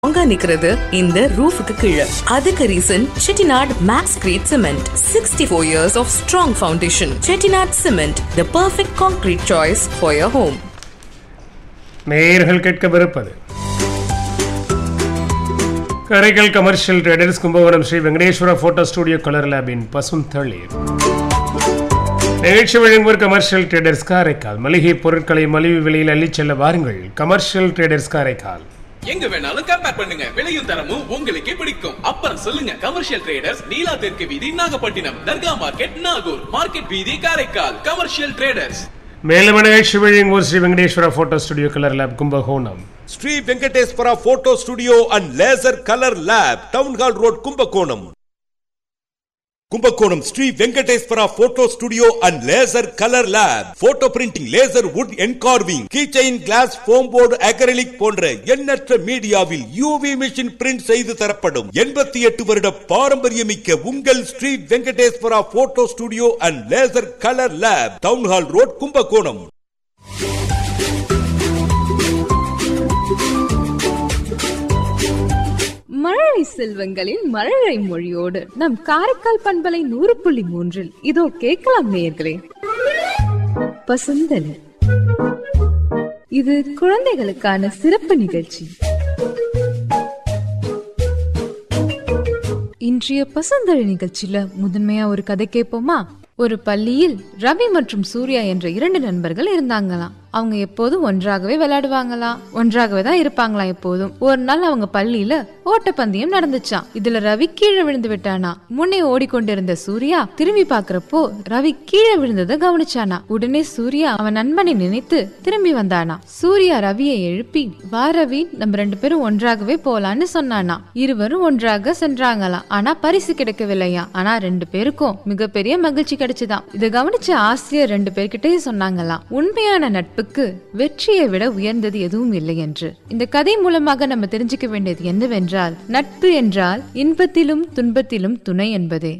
அங்க நிக்கிறது இந்த ரூஃபுக்கு கீழே. அதுக்கு reason Chettinad maths great cement. 64 years of strong foundation. Chettinad Cement, the perfect concrete choice for your home. நேயர்கள் கேட்கவிருப்பது Karaikal commercial traders Kumbakonam Sri Venkateswara photo studio colour லேபின் பசுந்தளிர் நிகழ்ச்சி வழங்குவோர் கமர்ஷியல் ட்ரேடர்ஸ் காரைக்கால். மளிகை பொருட்களை மலிவு விலையில் அள்ளிச் செல்ல வாருங்கள். Commercial traders Karaikal. எங்க வேணாலும் கம்பேர் பண்ணுங்க, விலையும் தரமும் உங்களுக்கே பிடிக்கும். அப்புறம் சொல்லுங்க கமர்ஷியல் ட்ரேடர்ஸ், நீலா தெற்கு வீதி நாகப்பட்டினம், தர்கா மார்க்கெட் நாகூர், மார்க்கெட் வீதி காரைக்கால். Commercial traders. மேலும் நிகழ்ச்சி வழங்குவோர் Sri Venkateswara photo studio colour lab Kumbakonam. Sri Venkateswara photo studio and laser colour lab, town hall road, Kumbakonam. Kumbakonam Sri Venkateswara photo studio and laser colour lab. Photo printing, laser, would engraving, keychain, class, foam board, acrylic போன்ற எண்ணற்ற மீடியாவில் UV machine print செய்து தரப்படும். 88 வருட பாரம்பரியமிக்க உங்கள் Sri Venkateswara photo studio and laser colour lab, town hall road, Kumbakonam. மழலை செல்வங்களின் மழலை மொழியோடு நம் காரைக்கால் பண்பலை 100.3 இதோ கேட்கலாம் நேயர்களே. பசுந்தலி, இது குழந்தைகளுக்கான சிறப்பு நிகழ்ச்சி. இன்றைய பசுந்தழி நிகழ்ச்சியில முதன்மையா ஒரு கதை கேட்போமா? ஒரு பள்ளியில் ரவி மற்றும் சூர்யா என்ற 2 நண்பர்கள் இருந்தாங்களாம். அவங்க எப்போதும் ஒன்றாகவே விளையாடுவாங்களாம், ஒன்றாகவே தான் இருப்பாங்களாம் எப்போதும். ஒரு நாள் அவங்க பள்ளியில ஓட்டப்பந்தயம் நடந்துச்சாம். இதுல ரவி கீழே விழுந்து விட்டானா. முன்னே ஓடிக்கொண்டிருந்த சூர்யா திரும்பி பாக்குறப்போ ரவி கீழே விழுந்ததை கவனிச்சானா. உடனே சூர்யா அவன் நண்பனை நினைத்து திரும்பி வந்தானா. சூர்யா ரவியை எழுப்பி, வா ரவி, நம்ம 2 பேரும் ஒன்றாகவே போலான்னு சொன்னானா. இருவரும் ஒன்றாக சென்றாங்களாம். ஆனா பரிசு கிடைக்கவில்லையா. ஆனா 2 பேருக்கும் மிகப்பெரிய மகிழ்ச்சி கிடைச்சுதான். இதை கவனிச்ச ஆசிரியர் 2 பேர்கிட்டயும் சொன்னாங்களாம், உண்மையான நட்புக்கு வெற்றியை விட உயர்ந்தது எதுவும் இல்லை என்று. இந்த கதை மூலமாக நம்ம தெரிஞ்சுக்க வேண்டியது என்னவென்றால், நட்பு என்றால் இன்பத்திலும் துன்பத்திலும் துணை என்பதே.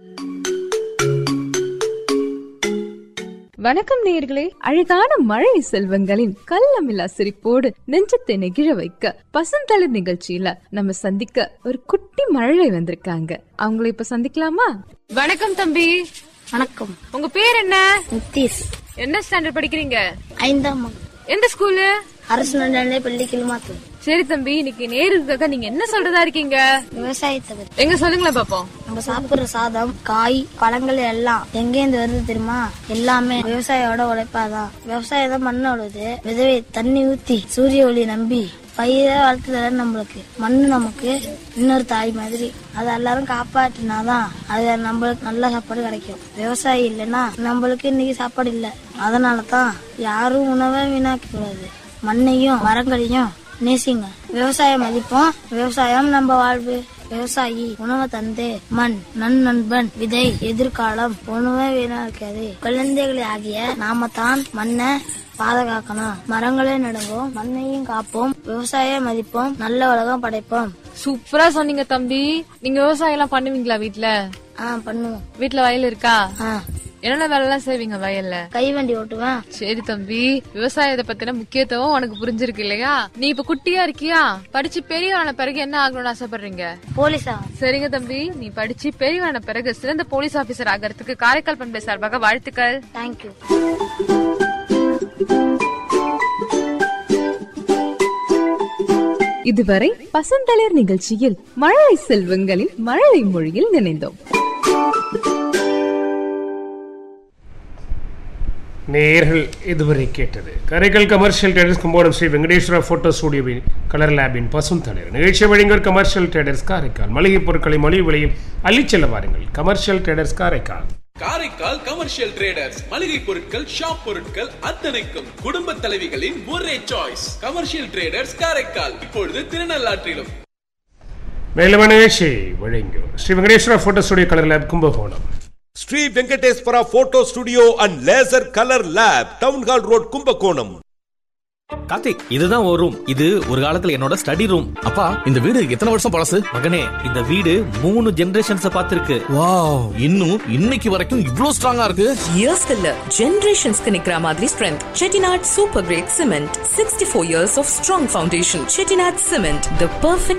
வணக்கம் நேயர்களே. அழகான மழை செல்வங்களின் கள்ளமில்லா சிரிப்போடு நெஞ்சத்தை நெகிழ வைக்க பசுந்தளிர் நிகழ்ச்சியில நம்ம சந்திக்க ஒரு குட்டி மழை வந்திருக்காங்க. அவங்களை இப்ப சந்திக்கலாமா? வணக்கம் தம்பி. வணக்கம். உங்க பேர் என்ன? நித்தீஷ். என்ன ஸ்டாண்டர்ட் படிக்கிறீங்க? 5ஆம். எந்த ஸ்கூலு? அரசு நடுநிலை பள்ளி கிளிமாத்தூர். சரி தம்பி, இன்னைக்கு நேருக்காக நீங்க என்ன சொல்றதா இருக்கீங்க? விவசாயத்தை எங்க சொல்லுங்களேன் பாப்போம். நம்ம சாப்பிடுற சாதம், காய், பழங்கள் எல்லாம் எங்கேருந்து வருது தெரியுமா? எல்லாமே விவசாயியோட உழைப்பாதான். விவசாயம் தான் மண்ணோடது. விதவை தண்ணி ஊத்தி சூரிய ஒளி நம்பி பயிரை வளர்த்துற நம்மளுக்கு மண்ணு நமக்கு இன்னொரு தாய் மாதிரி. அதை எல்லாரும் காப்பாற்றினாதான் அது நம்மளுக்கு நல்ல சாப்பாடு கிடைக்கும். விவசாயி இல்லைன்னா நம்மளுக்கு இன்னைக்கு சாப்பாடு இல்லை. அதனாலதான் யாரும் உணவை வீணாக்க கூடாது. மண்ணையும் மரங்களையும் நேசிங்க. விவசாயம் மதிப்போம். விவசாயம் நம்ம வாழ்வு. விவசாயி உணவை தந்தே மண் நண்பன், விதை எதிர்காலம். உணவை வீணாக்காது. குழந்தைகளை ஆகிய நாம தான் மண்ணை பாதுகாக்கணும். மரங்களே நடுவோம், மண்ணையும் காப்போம், விவசாயம் மதிப்போம், நல்ல உலகம் படைப்போம். சூப்பரா சொன்னீங்க தம்பி. நீங்க விவசாயம் எல்லாம் பண்ணுவீங்களா வீட்டுல? பண்ணுவோம். வீட்டுல வயல் இருக்கா? என்னென்ன வேலை எல்லாம் செய்வீங்க வயல்ல? கைவண்டி ஓட்டுவேன். சரி தம்பி, விவசாயத்தை பத்தின முக்கியத்துவம் உனக்கு புரிஞ்சிருக்கு இல்லையா? நீ இப்ப குட்டியா இருக்கியா? படிச்சு பெரியவான பிறகு என்ன ஆகணும்னு ஆசைப்படுறீங்க? போலீஸா? சரிங்க தம்பி, நீ படிச்சு பெரியவான பிறகு சிறந்த போலீஸ் ஆபீசர் ஆகிறதுக்கு காரைக்கால் பண்பலை சார்பாக வாழ்த்துக்கள். தேங்க்யூ. இதுவரை பசுந்தளிர் நிகழ்ச்சியில் மழலை செல்வங்களின் மழலை மொழியில் நினைந்தோம். நேயர்கள் இதுவரை கேட்டது Karaikal commercial traders Kumbakonam Sri Venkateswara photo ஸ்டுடியோவின் colour லேபின் பசுந்தளிர் நிகழ்ச்சி வழங்குவோர் கமர்ஷியல் ட்ரேடர்ஸ் காரைக்கால். மளிகை பொருட்களை மலிவு விலையில் அள்ளிச் செல்ல வாருங்கள். Commercial traders Karaikal. Karaikal commercial traders, மளிகை பொருட்கள், ஷாப் பொருட்கள் அத்தனைக்கும் குடும்ப தலைவிகளின் ஒரே சாய்ஸ். கமர்ஷியல் ட்ரேடர்ஸ் காரைக்கால், இப்பொழுது திருநள்ளாற்றிலும். மேலும் நிகழ்ச்சி வழங்குவோர் Sri Venkateswara photo studio colour lab Kumbakonam. Sri Venkateswara photo studio and laser colour lab, town hall road, Kumbakonam. Karthik, இதுதான் ஒரு ரூம். இது ஒரு காலத்துல என்னோட ஸ்டடி ரூம். அப்பா, இந்த வீடு எத்தனை வருஷம் பழசு? மகனே, இந்த வீடு 3 ஜெனரேஷன்ஸ் பார்த்திருக்கு. வாவ், இன்னும் இன்னைக்கு வரைக்கும் இவ்ளோ ஸ்ட்ராங்கா இருக்கு. இயர்ஸ் இல்ல, ஜெனரேஷன்ஸ்க்கு நிக்கிற மாதிரி strength. Chettinad Super Great Cement. 64 years of strong foundation. Chettinad Cement, the perfect